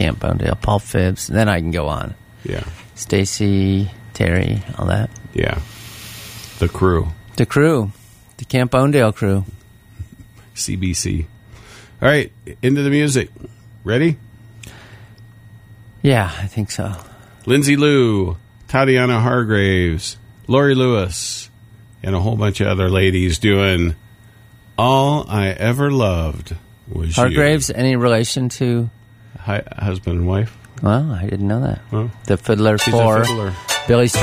Camp Bonedale, Paul Phibbs. Then I can go on. Yeah. Stacy, Terry, all that. Yeah. The crew. The crew. The Camp Bonedale crew. CBC. All right, into the music. Ready? Yeah, I think so. Lindsay Lou, Tatiana Hargraves, Lori Lewis, and a whole bunch of other ladies doing All I Ever Loved Was Hargraves, You. any relation to... Husband and wife? Well, I didn't know that. Well, The Fiddler she's for a fiddler. Billy